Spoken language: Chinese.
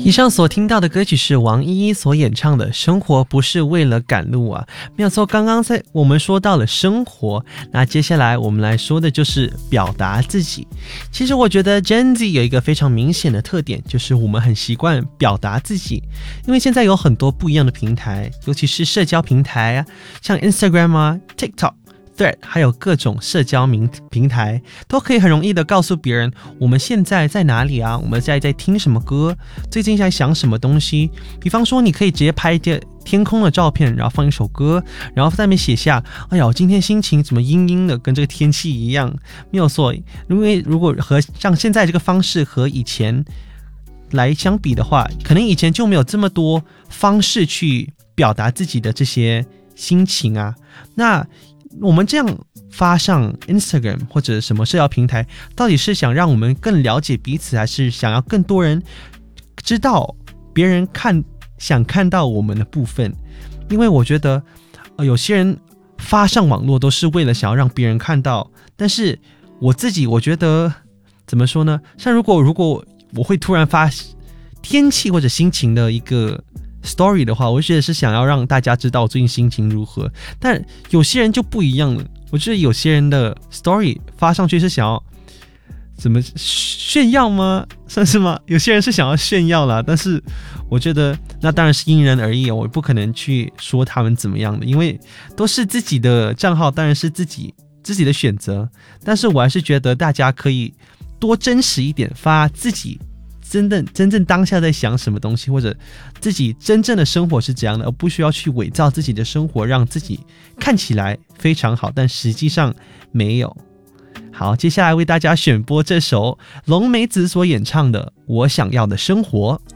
以上所听到的歌曲是王依依所演唱的《生活不是为了赶路》啊，没有错。刚刚我们说到了生活，那接下来我们来说的就是表达自己。其实我觉得 Gen Z 有一个非常明显的特点，就是我们很习惯表达自己，因为现在有很多不一样的平台，尤其是社交平台啊，像 Instagram 啊、TikTok、Thread 还有各种社交平台，都可以很容易的告诉别人我们现在在哪里啊，我们在听什么歌，最近在想什么东西。比方说你可以直接拍一个天空的照片，然后放一首歌，然后在那边写下哎呀今天心情怎么阴阴的，跟这个天气一样，没有错。因为如果像现在这个方式和以前来相比的话，可能以前就没有这么多方式去表达自己的这些心情啊。那我们这样发上 Instagram 或者什么社交平台，到底是想让我们更了解彼此，还是想要更多人知道别人想看到我们的部分？因为我觉得有些人发上网络都是为了想要让别人看到，但是我觉得怎么说呢，像如果我会突然发天气或者心情的一个story 的话，我觉得是想要让大家知道我最近心情如何。但有些人就不一样了，我觉得有些人的 story 发上去是想要怎么炫耀吗？算是吗？有些人是想要炫耀啦，但是我觉得那当然是因人而异，我不可能去说他们怎么样的，因为都是自己的账号，当然是自己的选择。但是我还是觉得大家可以多真实一点，发自己真正当下在想什么东西，或者自己真正的生活是怎样的，而不需要去伪造自己的生活，让自己看起来非常好，但实际上没有。好，接下来为大家选播这首龙梅子所演唱的《我想要的生活》。